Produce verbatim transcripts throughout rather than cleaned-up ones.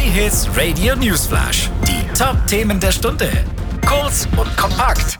J-Hits Radio Newsflash. Die Top-Themen der Stunde. Kurz und kompakt.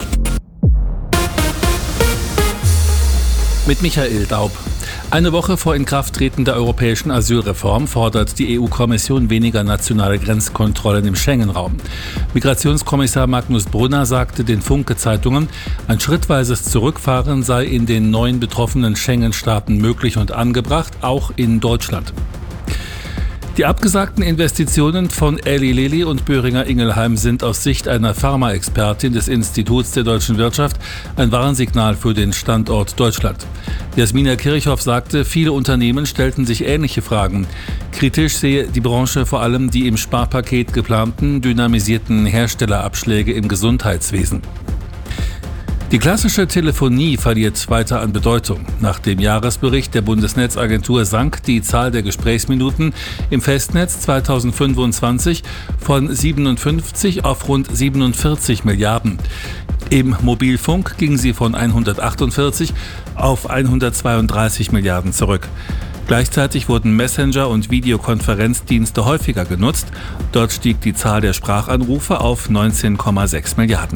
Mit Michael Daub. Eine Woche vor Inkrafttreten der europäischen Asylreform fordert die E U-Kommission weniger nationale Grenzkontrollen im Schengen-Raum. Migrationskommissar Magnus Brunner sagte den Funke-Zeitungen, ein schrittweises Zurückfahren sei in den neuen betroffenen Schengen-Staaten möglich und angebracht, auch in Deutschland. Die abgesagten Investitionen von Eli Lilly und Boehringer Ingelheim sind aus Sicht einer Pharmaexpertin des Instituts der deutschen Wirtschaft ein Warnsignal für den Standort Deutschland. Jasmina Kirchhoff sagte, viele Unternehmen stellten sich ähnliche Fragen. Kritisch sehe die Branche vor allem die im Sparpaket geplanten dynamisierten Herstellerabschläge im Gesundheitswesen. Die klassische Telefonie verliert weiter an Bedeutung. Nach dem Jahresbericht der Bundesnetzagentur sank die Zahl der Gesprächsminuten im Festnetz zweitausendfünfundzwanzig von siebenundfünfzig auf rund siebenundvierzig Milliarden. Im Mobilfunk ging sie von hundertachtundvierzig auf hundertzweiunddreißig Milliarden zurück. Gleichzeitig wurden Messenger- und Videokonferenzdienste häufiger genutzt. Dort stieg die Zahl der Sprachanrufe auf neunzehn Komma sechs Milliarden.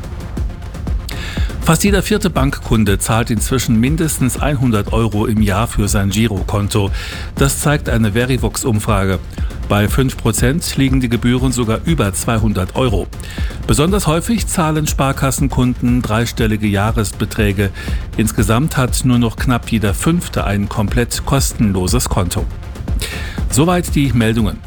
Fast jeder vierte Bankkunde zahlt inzwischen mindestens hundert Euro im Jahr für sein Girokonto. Das zeigt eine Verivox-Umfrage. Bei fünf Prozent liegen die Gebühren sogar über zweihundert Euro. Besonders häufig zahlen Sparkassenkunden dreistellige Jahresbeträge. Insgesamt hat nur noch knapp jeder Fünfte ein komplett kostenloses Konto. Soweit die Meldungen.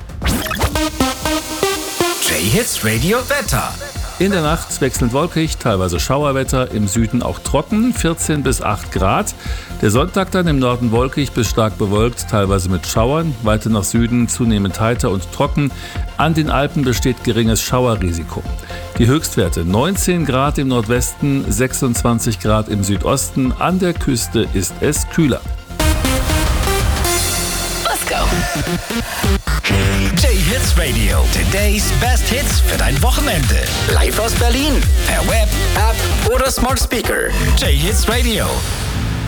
J-Hits Radio Wetter. In der Nacht wechselnd wolkig, teilweise Schauerwetter, im Süden auch trocken, vierzehn bis acht Grad. Der Sonntag dann im Norden wolkig bis stark bewölkt, teilweise mit Schauern, weiter nach Süden zunehmend heiter und trocken. An den Alpen besteht geringes Schauerrisiko. Die Höchstwerte neunzehn Grad im Nordwesten, sechsundzwanzig Grad im Südosten, an der Küste ist es kühler. Let's go! J-Hits Radio, today's best hits für dein Wochenende. Live aus Berlin, per Web, App oder Smart Speaker. J-Hits Radio.